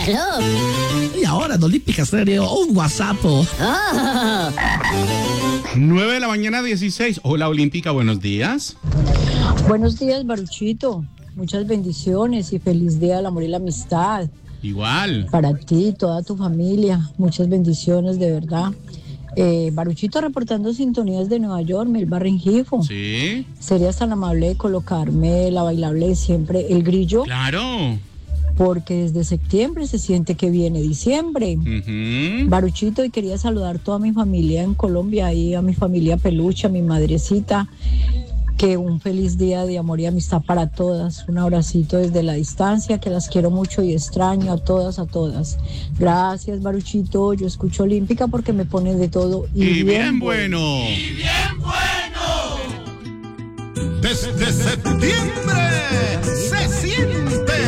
Aló. Y ahora en Olímpica Estéreo, un WhatsApp. Oh. 9:16 a.m. Hola, Olímpica, buenos días. Buenos días, Baruchito. Muchas bendiciones y feliz día del amor y la amistad. Igual. Para ti y toda tu familia. Muchas bendiciones, de verdad. Baruchito reportando sintonías de Nueva York, Melba Rengifo. Sí. ¿Serías tan amable de colocarme la bailable de siempre, El Grillo? Claro. Porque desde septiembre se siente que viene diciembre. Baruchito, y quería saludar a toda mi familia en Colombia, y a mi familia Peluche, a mi madrecita. Que un feliz día de amor y amistad para todas. Un abracito desde la distancia, que las quiero mucho y extraño a todas, a todas. Gracias, Baruchito. Yo escucho Olímpica porque me pone de todo. Y bien bueno. Y bien bueno. Desde septiembre se siente